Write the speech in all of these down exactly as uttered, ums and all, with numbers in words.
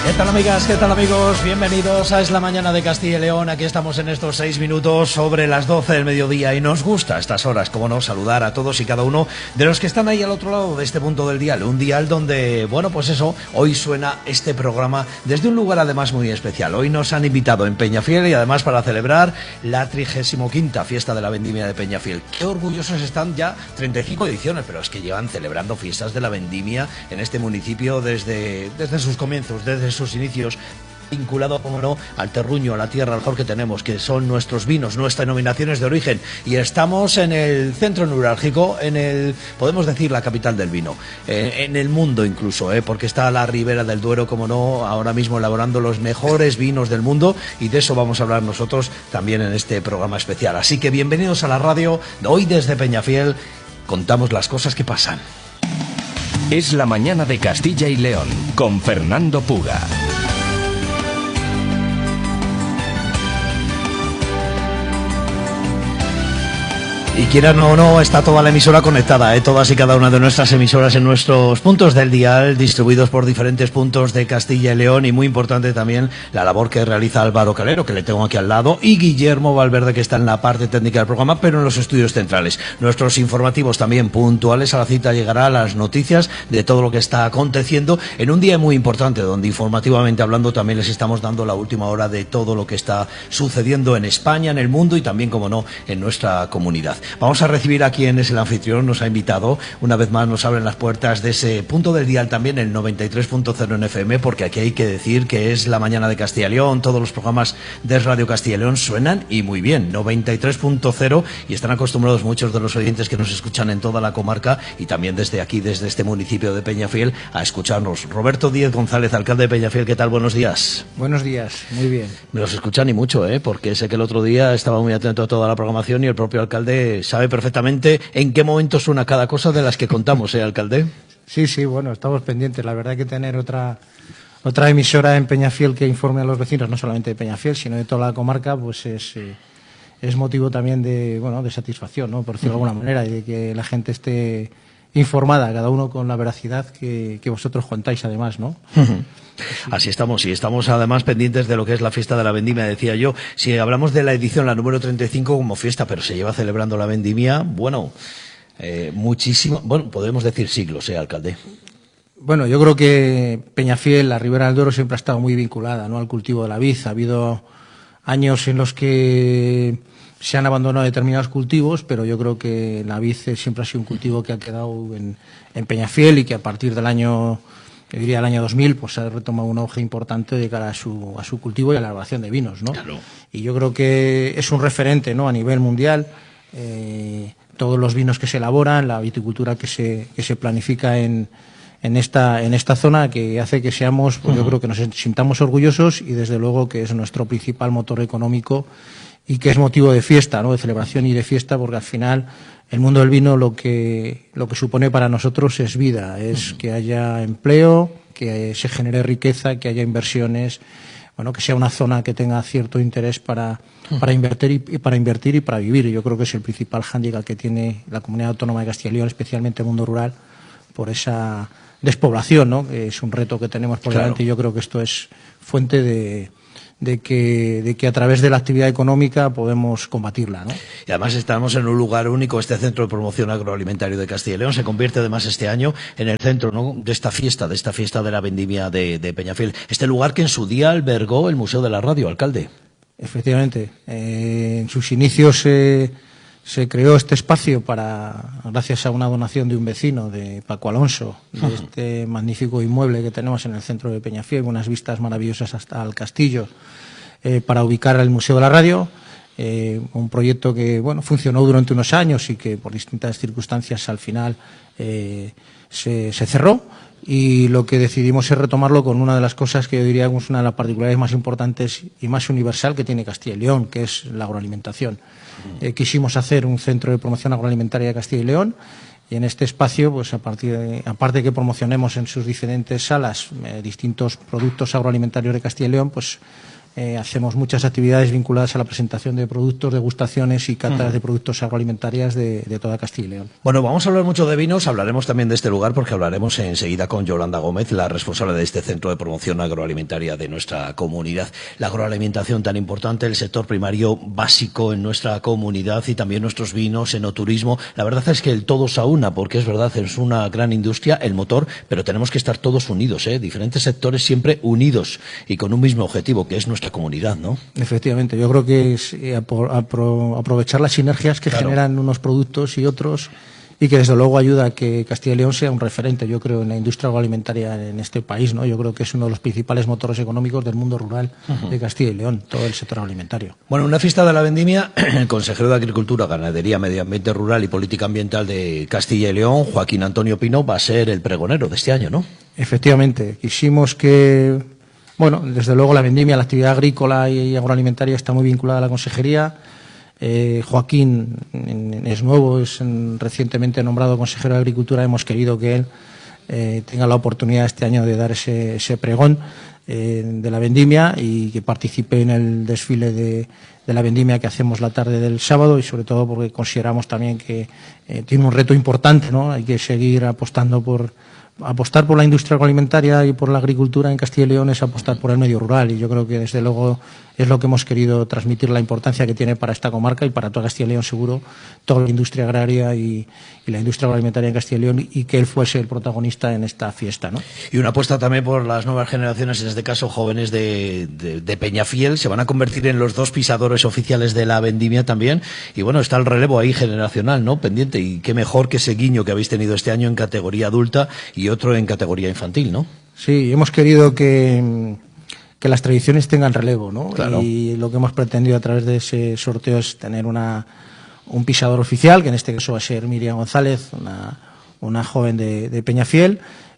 ¿Qué tal, amigas? ¿Qué tal, amigos? Bienvenidos a Es la Mañana de Castilla y León. Aquí estamos en estos seis minutos sobre las doce del mediodía y nos gusta a estas horas, como no, saludar a todos y cada uno de los que están ahí al otro lado de este punto del dial. Un dial donde, bueno, pues eso, hoy suena este programa desde un lugar además muy especial. Hoy nos han invitado en Peñafiel y además para celebrar la trigésima quinta fiesta de la vendimia de Peñafiel. Qué orgullosos están ya, treinta y cinco ediciones, pero es que llevan celebrando fiestas de la vendimia en este municipio desde, desde sus comienzos, desde sus inicios, vinculado, como no, al terruño, a la tierra, al mejor que tenemos, que son nuestros vinos, nuestras denominaciones de origen. Y estamos en el centro neurálgico, en el, podemos decir, la capital del vino, eh, en el mundo incluso, eh, porque está la Ribera del Duero, como no, ahora mismo elaborando los mejores vinos del mundo, y de eso vamos a hablar nosotros también en este programa especial. Así que bienvenidos a la radio. Hoy desde Peñafiel contamos las cosas que pasan. Es la Mañana de Castilla y León, con Fernando Puga. Y quieran o no, está toda la emisora conectada, ¿eh? Todas y cada una de nuestras emisoras en nuestros puntos del dial, distribuidos por diferentes puntos de Castilla y León, y muy importante también la labor que realiza Álvaro Calero, que le tengo aquí al lado, y Guillermo Valverde, que está en la parte técnica del programa, pero en los estudios centrales. Nuestros informativos también puntuales a la cita, llegará a las noticias de todo lo que está aconteciendo en un día muy importante, donde informativamente hablando también les estamos dando la última hora de todo lo que está sucediendo en España, en el mundo y también, como no, en nuestra comunidad. Vamos a recibir a quien es el anfitrión, nos ha invitado, una vez más nos abren las puertas de ese punto del dial también, el noventa y tres punto cero en F M, porque aquí hay que decir que es la Mañana de Castilla y León, todos los programas de Radio Castilla y León suenan y muy bien, noventa y tres punto cero, y están acostumbrados muchos de los oyentes que nos escuchan en toda la comarca y también desde aquí, desde este municipio de Peñafiel, a escucharnos. Roberto Díez González, alcalde de Peñafiel, ¿qué tal? Buenos días. Buenos días, muy bien. Me los escuchan y mucho, ¿eh? Porque sé que el otro día estaba muy atento a toda la programación y el propio alcalde sabe perfectamente en qué momento suena cada cosa de las que contamos, ¿eh, alcalde? Sí, sí, bueno, estamos pendientes. La verdad que tener otra otra emisora en Peñafiel que informe a los vecinos, no solamente de Peñafiel, sino de toda la comarca, pues es, eh, es motivo también de, bueno, de satisfacción, ¿no? Por decirlo de alguna manera, y de que la gente esté informada, cada uno con la veracidad que, que vosotros contáis, además, ¿no? Así estamos, y estamos además pendientes de lo que es la fiesta de la vendimia, decía yo. Si hablamos de la edición, la número treinta y cinco como fiesta, pero se lleva celebrando la vendimia, bueno, eh, muchísimo, bueno, podemos decir siglos, ¿eh, alcalde? Bueno, yo creo que Peñafiel, la Ribera del Duero, siempre ha estado muy vinculada, ¿no?, al cultivo de la vid. Ha habido años en los que se han abandonado determinados cultivos, pero yo creo que la vid siempre ha sido un cultivo que ha quedado en, en Peñafiel y que a partir del año, yo diría el año dos mil, pues ha retomado un auge importante de cara a su, a su cultivo y a la elaboración de vinos, ¿no? Claro. Y yo creo que es un referente, ¿no?, a nivel mundial. Eh, todos los vinos que se elaboran, la viticultura que se, que se planifica en, en, esta, en esta zona, que hace que seamos, pues yo creo que nos sintamos orgullosos y desde luego que es nuestro principal motor económico y que es motivo de fiesta, ¿no?, de celebración y de fiesta, porque al final el mundo del vino lo que, lo que supone para nosotros es vida, es que haya empleo, que se genere riqueza, que haya inversiones, bueno, que sea una zona que tenga cierto interés para, para invertir y, y para invertir y para vivir. Y yo creo que es el principal hándicap que tiene la Comunidad Autónoma de Castilla y León, especialmente el mundo rural, por esa despoblación, ¿no?, que es un reto que tenemos por delante. Claro. Y yo creo que esto es fuente de de que, de que a través de la actividad económica podemos combatirla, ¿no? Y además estamos en un lugar único. Este Centro de Promoción Agroalimentario de Castilla y León se convierte además este año en el centro, ¿no?, de esta fiesta, de esta fiesta de la vendimia de, de Peñafiel. Este lugar que en su día albergó el Museo de la Radio, alcalde. Efectivamente. Eh, en sus inicios eh, se creó este espacio para, gracias a una donación de un vecino, de Paco Alonso, de este magnífico inmueble que tenemos en el centro de Peñafiel, unas vistas maravillosas hasta el castillo, eh, para ubicar el Museo de la Radio. Eh, un proyecto que, bueno, funcionó durante unos años y que por distintas circunstancias al final eh, se, se cerró, y lo que decidimos es retomarlo con una de las cosas que yo diría que es una de las particularidades más importantes y más universal que tiene Castilla y León, que es la agroalimentación. Eh, quisimos hacer un centro de promoción agroalimentaria de Castilla y León, y en este espacio, pues a partir de, aparte de que promocionemos en sus diferentes salas eh, distintos productos agroalimentarios de Castilla y León, pues Eh, hacemos muchas actividades vinculadas a la presentación de productos, degustaciones y catas uh-huh. de productos agroalimentarias de, de toda Castilla y León. Bueno, vamos a hablar mucho de vinos, hablaremos también de este lugar porque hablaremos enseguida con Yolanda Gómez, la responsable de este centro de promoción agroalimentaria de nuestra comunidad. La agroalimentación tan importante, el sector primario básico en nuestra comunidad y también nuestros vinos, enoturismo. La verdad es que el todo se aúna porque es verdad, es una gran industria, el motor, pero tenemos que estar todos unidos, ¿eh? Diferentes sectores siempre unidos y con un mismo objetivo que es nuestra comunidad, ¿no? Efectivamente, yo creo que es eh, apro apro aprovechar las sinergias que claro. generan unos productos y otros y que desde luego ayuda a que Castilla y León sea un referente, yo creo, en la industria agroalimentaria en este país, ¿no? Yo creo que es uno de los principales motores económicos del mundo rural uh-huh. de Castilla y León, todo el sector alimentario. Bueno, una fiesta de la vendimia, el consejero de Agricultura, Ganadería, Medio Ambiente Rural y Política Ambiental de Castilla y León, Joaquín Antonio Pino, va a ser el pregonero de este año, ¿no? Efectivamente, quisimos que... Bueno, desde luego la vendimia, la actividad agrícola y agroalimentaria está muy vinculada a la consejería. Eh, Joaquín es nuevo, es recientemente nombrado consejero de Agricultura. Hemos querido que él eh, tenga la oportunidad este año de dar ese, ese pregón eh, de la vendimia y que participe en el desfile de, de la vendimia que hacemos la tarde del sábado y sobre todo porque consideramos también que eh, tiene un reto importante, ¿no? Hay que seguir apostando por... Apostar por la industria agroalimentaria y por la agricultura en Castilla y León es apostar por el medio rural y yo creo que desde luego es lo que hemos querido transmitir, la importancia que tiene para esta comarca y para toda Castilla y León seguro, toda la industria agraria y, y la industria agroalimentaria en Castilla y León y que él fuese el protagonista en esta fiesta, ¿no? Y una apuesta también por las nuevas generaciones, en este caso jóvenes de, de, de Peñafiel, se van a convertir en los dos pisadores oficiales de la vendimia también y bueno, está el relevo ahí generacional, ¿no? Pendiente y qué mejor que ese guiño que habéis tenido este año en categoría adulta y otro en categoría infantil, ¿no? Sí, hemos querido que, que las tradiciones tengan relevo, ¿no? Claro. Y lo que hemos pretendido a través de ese sorteo es tener una, un pisador oficial, que en este caso va a ser Miriam González, una, una joven de, de Peñafiel,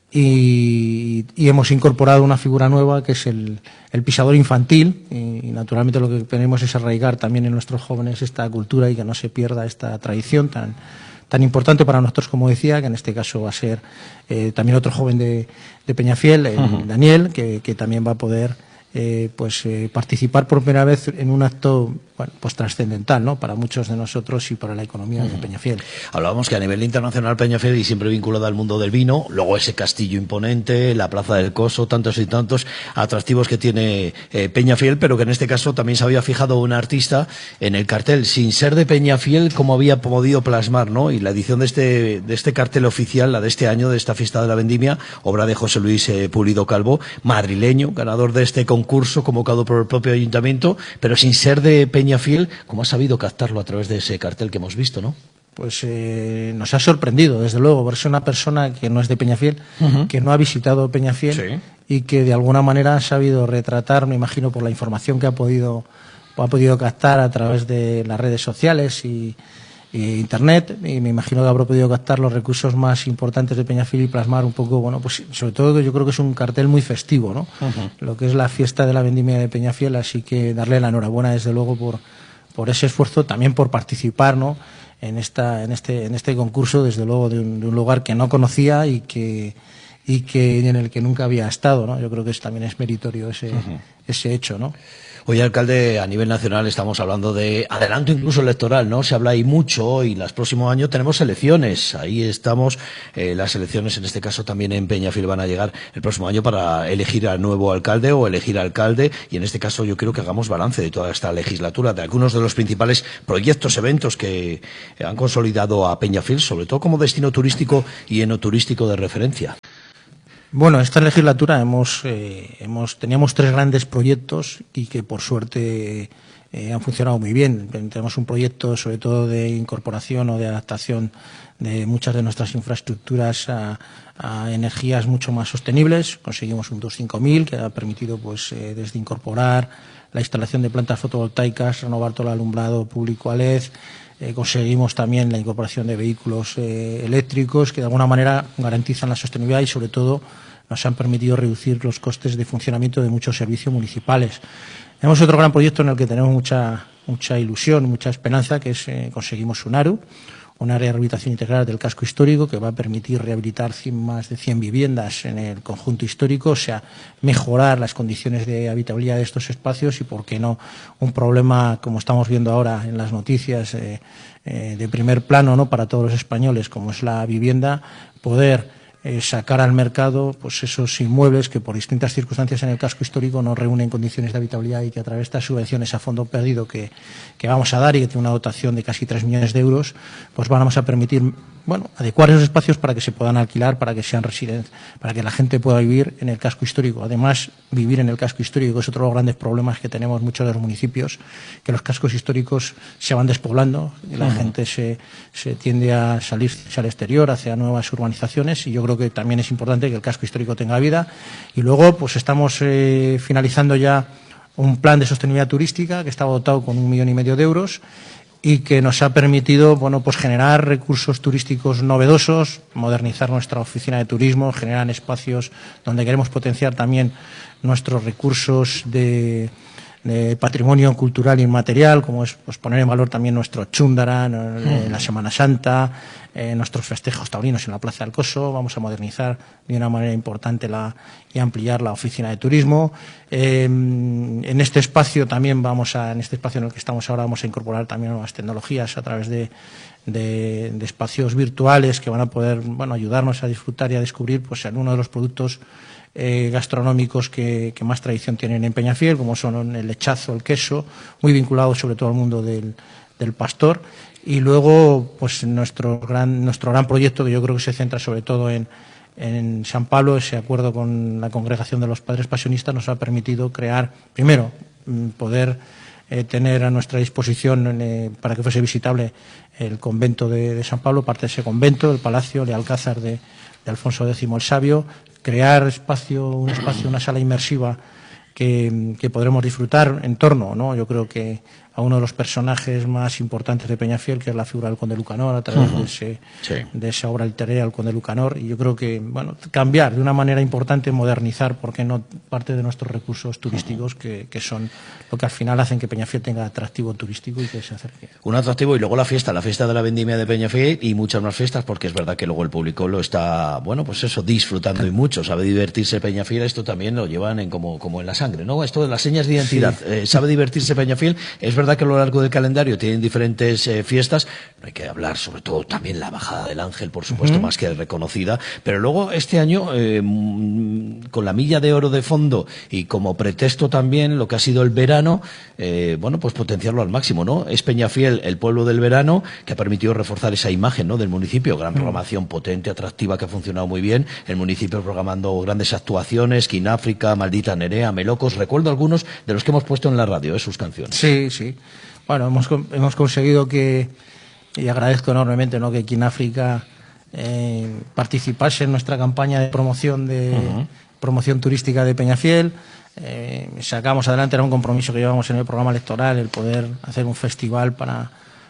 y, y hemos incorporado una figura nueva que es el, el pisador infantil, y, y naturalmente lo que queremos es arraigar también en nuestros jóvenes esta cultura y que no se pierda esta tradición tan tan importante para nosotros, como decía, que en este caso va a ser eh, también otro joven de, de Peñafiel, eh, uh-huh. Daniel, que, que también va a poder eh, pues eh, participar por primera vez en un acto bueno, pues trascendental, ¿no? Para muchos de nosotros y para la economía uh-huh. de Peñafiel. Hablábamos que a nivel internacional Peñafiel y siempre vinculado al mundo del vino, luego ese castillo imponente, la Plaza del Coso, tantos y tantos atractivos que tiene eh, Peñafiel, pero que en este caso también se había fijado un artista en el cartel, sin ser de Peñafiel, como había podido plasmar, ¿no? Y la edición de este, de este cartel oficial, la de este año, de esta fiesta de la vendimia, obra de José Luis eh, Pulido Calvo, madrileño, ganador de este concurso convocado por el propio ayuntamiento, pero sin ser de Peñafiel, ¿cómo ha sabido captarlo a través de ese cartel que hemos visto, no? Pues eh, nos ha sorprendido, desde luego, por ser una persona que no es de Peñafiel, uh-huh. que no ha visitado Peñafiel sí. y que de alguna manera ha sabido retratar, me imagino por la información que ha podido, ha podido captar a través de las redes sociales y, y Internet, y me imagino que habrá podido captar los recursos más importantes de Peñafiel y plasmar un poco, bueno, pues sobre todo yo creo que es un cartel muy festivo, ¿no? Uh-huh. Lo que es la fiesta de la vendimia de Peñafiel, así que darle la enhorabuena desde luego por, por ese esfuerzo, también por participar, ¿no? en esta en este en este concurso, desde luego de un, de un lugar que no conocía y que y que en el que nunca había estado, ¿no? Yo creo que es, también es meritorio ese uh-huh. ese hecho, ¿no? Oye, alcalde, a nivel nacional estamos hablando de adelanto incluso electoral, ¿no? Se habla ahí mucho y los próximos años tenemos elecciones. Ahí estamos, eh, las elecciones en este caso también en Peñafiel van a llegar el próximo año para elegir al nuevo alcalde o elegir alcalde y en este caso yo creo que hagamos balance de toda esta legislatura, de algunos de los principales proyectos, eventos que han consolidado a Peñafiel, sobre todo como destino turístico y enoturístico de referencia. Bueno, esta legislatura hemos, eh, hemos teníamos tres grandes proyectos y que por suerte eh, han funcionado muy bien. Tenemos un proyecto sobre todo de incorporación o de adaptación de muchas de nuestras infraestructuras a, a energías mucho más sostenibles. Conseguimos un dos cinco mil que ha permitido pues eh, desde incorporar la instalación de plantas fotovoltaicas, renovar todo el alumbrado público a L E D. Eh, conseguimos también la incorporación de vehículos eh, eléctricos que de alguna manera garantizan la sostenibilidad y sobre todo nos han permitido reducir los costes de funcionamiento de muchos servicios municipales. Tenemos otro gran proyecto en el que tenemos mucha mucha ilusión, mucha esperanza, que es eh, conseguimos Unaru. una rehabilitación integral del casco histórico que va a permitir rehabilitar más de cien viviendas en el conjunto histórico, o sea, mejorar las condiciones de habitabilidad de estos espacios y, por qué no, un problema como estamos viendo ahora en las noticias eh, eh, de primer plano, ¿no?, para todos los españoles, como es la vivienda, poder Eh, sacar al mercado pues esos inmuebles que por distintas circunstancias en el casco histórico no reúnen condiciones de habitabilidad y que a través de estas subvenciones a fondo perdido que, que vamos a dar y que tiene una dotación de casi tres millones de euros, pues vamos a permitir, bueno, adecuar esos espacios para que se puedan alquilar, para que sean residencias, para que la gente pueda vivir en el casco histórico. Además, vivir en el casco histórico es otro de los grandes problemas que tenemos muchos de los municipios, que los cascos históricos se van despoblando y la uh-huh. gente se, se tiende a salir al exterior hacia nuevas urbanizaciones, y yo creo que también es importante que el casco histórico tenga vida. Y luego pues estamos eh, finalizando ya un plan de sostenibilidad turística que estaba dotado con un millón y medio de euros y que nos ha permitido, bueno, pues generar recursos turísticos novedosos, modernizar nuestra oficina de turismo, generar espacios donde queremos potenciar también nuestros recursos de de patrimonio cultural inmaterial, como es pues, poner en valor también nuestro Chúndara, eh, la Semana Santa, eh, nuestros festejos taurinos en la Plaza del Coso. Vamos a modernizar de una manera importante la, y ampliar la oficina de turismo. Eh, en este espacio también vamos a, en este espacio en el que estamos ahora, vamos a incorporar también nuevas tecnologías a través de, de, de espacios virtuales que van a poder, bueno, ayudarnos a disfrutar y a descubrir pues uno de los productos Eh, gastronómicos que, que más tradición tienen en Peñafiel, como son el lechazo, el queso, muy vinculados sobre todo al mundo del, del pastor. Y luego, pues nuestro gran, nuestro gran proyecto, que yo creo que se centra sobre todo en, en San Pablo, ese acuerdo con la Congregación de los Padres Pasionistas, nos ha permitido crear, primero, poder eh, tener a nuestra disposición eh, para que fuese visitable el convento de, de San Pablo, parte de ese convento, el Palacio, el Alcázar de, de Alfonso X el Sabio, crear espacio, un espacio, una sala inmersiva que, que podremos disfrutar en torno, ¿no? Yo creo que a uno de los personajes más importantes de Peñafiel, que es la figura del conde Lucanor, a través uh-huh. de, ese, sí. de esa obra literaria del conde Lucanor. Y yo creo que, bueno, cambiar de una manera importante, modernizar, ¿por qué no?, parte de nuestros recursos turísticos, uh-huh. que, que son lo que al final hacen que Peñafiel tenga atractivo turístico y que se acerque. Un atractivo, y luego la fiesta, la fiesta de la vendimia de Peñafiel y muchas más fiestas, porque es verdad que luego el público lo está, bueno, pues eso, disfrutando y mucho. Sabe divertirse Peñafiel, esto también lo llevan en como, como en la sangre, ¿no? Esto de las señas de identidad. Sí. Eh, sabe divertirse Peñafiel, es verdad que a lo largo del calendario tienen diferentes eh, fiestas, no hay que hablar sobre todo también la bajada del Ángel, por supuesto, uh-huh. más que reconocida, pero luego este año eh, con la milla de oro de fondo y como pretexto también lo que ha sido el verano, eh, bueno, pues potenciarlo al máximo, ¿no? Es Peñafiel, el pueblo del verano, que ha permitido reforzar esa imagen, ¿no?, del municipio, gran programación potente, atractiva, que ha funcionado muy bien, el municipio programando grandes actuaciones, Quináfrica, Maldita Nerea, Melocos, recuerdo algunos de los que hemos puesto en la radio, ¿eh?, sus canciones. Sí, sí. Bueno, hemos, hemos conseguido que, y agradezco enormemente, ¿no?, que Quináfrica eh, participase en nuestra campaña de promoción de uh-huh. promoción turística de Peñafiel. Eh, sacamos adelante, era un compromiso que llevamos en el programa electoral, el poder hacer un festival para,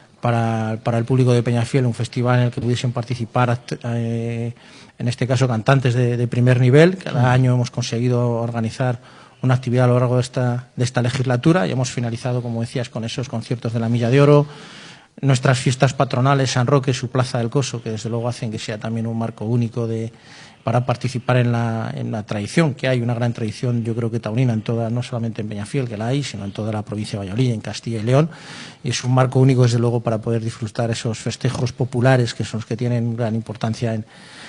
para, para el público de Peñafiel, un festival en el que pudiesen participar, eh, en este caso, cantantes de, de primer nivel. Cada uh-huh. año hemos conseguido organizar una actividad a lo largo de esta, de esta legislatura y hemos finalizado, como decías, con esos conciertos de la Milla de Oro, nuestras fiestas patronales, San Roque, su Plaza del Coso, que desde luego hacen que sea también un marco único de, para participar en la, en la tradición, que hay una gran tradición, yo creo que taurina, en toda, no solamente en Peñafiel, que la hay, sino en toda la provincia de Valladolid, en Castilla y León, y es un marco único, desde luego, para poder disfrutar esos festejos populares que son los que tienen gran importancia en,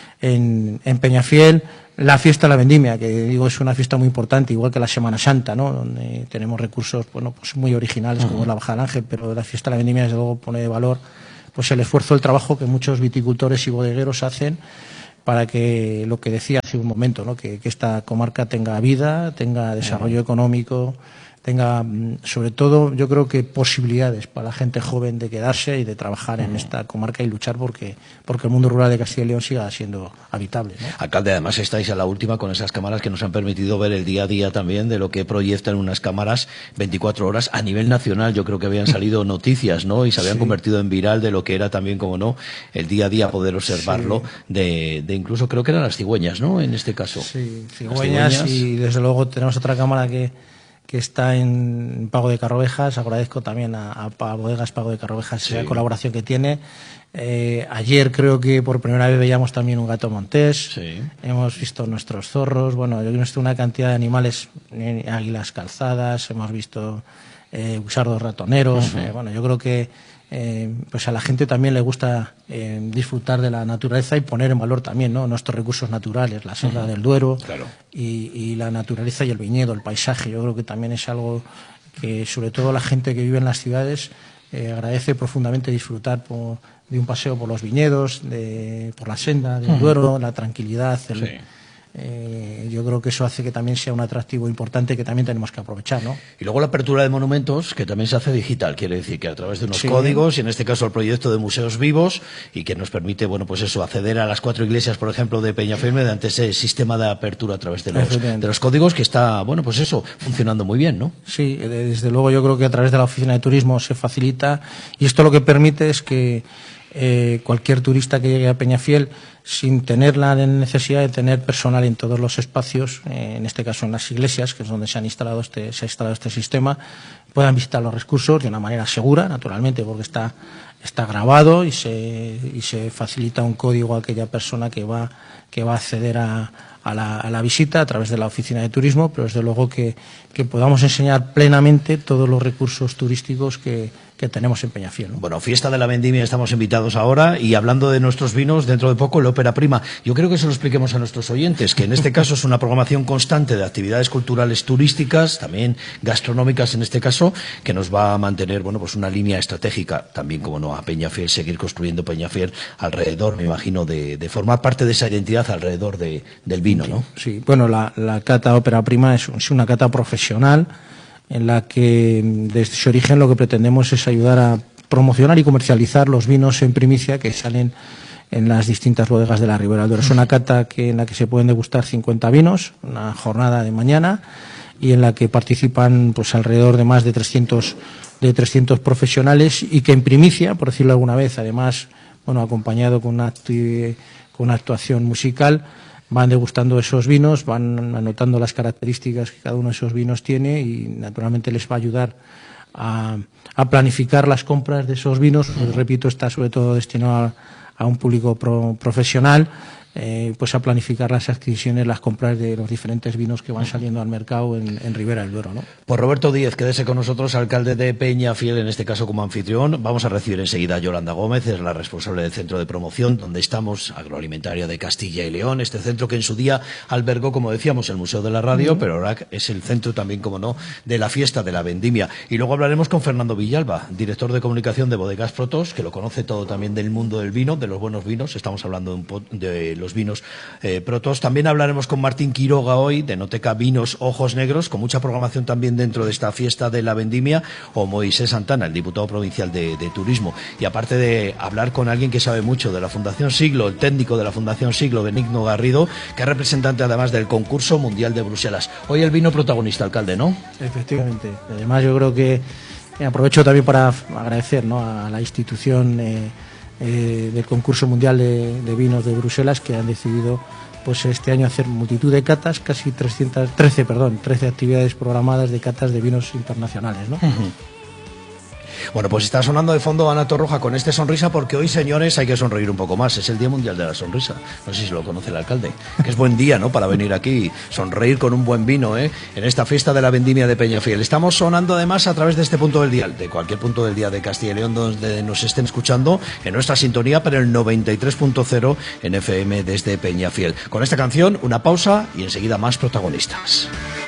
en, en Peñafiel. La fiesta de la vendimia, que digo es una fiesta muy importante, igual que la Semana Santa, ¿no?, donde tenemos recursos, bueno, pues muy originales, uh-huh. como es la Bajada del Ángel, pero la fiesta de la vendimia, desde luego, pone de valor pues el esfuerzo, el trabajo que muchos viticultores y bodegueros hacen para que, lo que decía hace un momento, ¿no?, que, que esta comarca tenga vida, tenga desarrollo uh-huh. económico, tenga, sobre todo, yo creo que posibilidades para la gente joven de quedarse y de trabajar en esta comarca y luchar porque, porque el mundo rural de Castilla y León siga siendo habitable, ¿no? Alcalde, además estáis a la última con esas cámaras que nos han permitido ver el día a día también de lo que proyectan unas cámaras veinticuatro horas a nivel nacional. Yo creo que habían salido noticias, ¿no?, y se habían sí. convertido en viral de lo que era también, como no, el día a día poder observarlo, sí. de, de incluso creo que eran las cigüeñas, ¿no?, en este caso. Sí, cigüeñas, cigüeñas. Y desde luego tenemos otra cámara que que está en Pago de Carrovejas. Agradezco también a, a Bodegas Pago de Carrovejas sí. la colaboración que tiene. Eh, ayer creo que por primera vez veíamos también un gato montés, sí. Hemos visto nuestros zorros, bueno, yo he visto una cantidad de animales, eh, águilas calzadas, hemos visto eh, busardos ratoneros, uh-huh. eh, bueno, yo creo que eh, pues a la gente también le gusta eh, disfrutar de la naturaleza y poner en valor también, ¿no?, nuestros recursos naturales, la Sierra uh-huh. del Duero, claro. y, y la naturaleza y el viñedo, el paisaje. Yo creo que también es algo que sobre todo la gente que vive en las ciudades eh, agradece profundamente disfrutar por, de un paseo por los viñedos, de, por la senda del uh-huh. Duero, la tranquilidad, el, sí. Eh, yo creo que eso hace que también sea un atractivo importante que también tenemos que aprovechar, ¿no? Y luego la apertura de monumentos, que también se hace digital, quiere decir que a través de unos sí. códigos, y en este caso el proyecto de museos vivos, y que nos permite, bueno, pues eso, acceder a las cuatro iglesias, por ejemplo, de Peñafiel mediante ese sistema de apertura a través de los, de los códigos, que está, bueno, pues eso, funcionando muy bien, ¿no? Sí, desde luego yo creo que a través de la oficina de turismo se facilita, y esto lo que permite es que Eh, cualquier turista que llegue a Peñafiel, sin tener la necesidad de tener personal en todos los espacios, eh, en este caso en las iglesias, que es donde se han instalado este, se ha instalado este sistema, puedan visitar los recursos de una manera segura, naturalmente, porque está, está grabado y se, y se facilita un código a aquella persona que va, que va a acceder a, a, la, a la visita a través de la oficina de turismo, pero desde luego que, que podamos enseñar plenamente todos los recursos turísticos que que tenemos en Peñafiel, ¿no? Bueno, fiesta de la vendimia, estamos invitados ahora, y hablando de nuestros vinos, dentro de poco el Ópera Prima. Yo creo que se lo expliquemos a nuestros oyentes, que en este caso es una programación constante de actividades culturales turísticas, también gastronómicas en este caso, que nos va a mantener, bueno, pues una línea estratégica, también, como no, a Peñafiel, seguir construyendo Peñafiel alrededor, me imagino, de, de formar parte de esa identidad alrededor de, del vino, ¿no? Sí, bueno, la, la cata Ópera Prima es, es una cata profesional, en la que desde su origen lo que pretendemos es ayudar a promocionar y comercializar los vinos en primicia que salen en las distintas bodegas de la Ribera del Duero. Es una cata que, en la que se pueden degustar cincuenta vinos, una jornada de mañana, y en la que participan pues alrededor de más de trescientos, de trescientos profesionales, y que en primicia, por decirlo alguna vez, además, bueno, acompañado con una, acti- con una actuación musical, van degustando esos vinos, van anotando las características que cada uno de esos vinos tiene, y naturalmente les va a ayudar a, a planificar las compras de esos vinos. Pues, repito, está sobre todo destinado a, a un público pro, profesional, eh, pues a planificar las adquisiciones, las compras de los diferentes vinos que van saliendo al mercado en, en Ribera del Duero, ¿no? Pues Roberto Díez, quédese con nosotros, alcalde de Peñafiel, en este caso como anfitrión. Vamos a recibir enseguida a Yolanda Gómez, es la responsable del centro de promoción donde estamos, agroalimentaria de Castilla y León, este centro que en su día albergó, como decíamos, el Museo de la Radio, uh-huh. pero ahora es el centro también, como no, de la fiesta de la vendimia. Y luego hablaremos con Fernando Villalba, director de comunicación de Bodegas Protos, que lo conoce todo también del mundo del vino, de los buenos vinos. Estamos hablando de, un po- de los vinos eh, Protos. También hablaremos con Martín Quiroga hoy, de Noteca Vinos Ojos Negros, con mucha programación también dentro de esta fiesta de la vendimia, o Moisés Santana, el diputado provincial de, de Turismo. Y aparte de hablar con alguien que sabe mucho de la Fundación Siglo, el técnico de la Fundación Siglo, Benigno Garrido, que es representante además del concurso mundial de Bruselas. Hoy el vino protagonista, alcalde, ¿no? Efectivamente. Además, yo creo que eh, aprovecho también para agradecer, ¿no?, a la institución eh, eh, del concurso mundial de, de vinos de Bruselas, que han decidido pues este año hacer multitud de catas, casi trescientas trece, perdón, trece actividades programadas de catas de vinos internacionales, ¿no? Uh-huh. Bueno, pues está sonando de fondo Ana Torroja con este Sonrisa, porque hoy, señores, hay que sonreír un poco más. Es el Día Mundial de la Sonrisa. No sé si lo conoce el alcalde. Que es buen día, ¿no?, para venir aquí, sonreír con un buen vino, ¿eh?, en esta fiesta de la vendimia de Peñafiel. Estamos sonando además a través de este punto del dial, de cualquier punto del día de Castilla y León donde nos estén escuchando, en nuestra sintonía, pero el noventa y tres punto cero en F M desde Peñafiel. Con esta canción, una pausa y enseguida más protagonistas.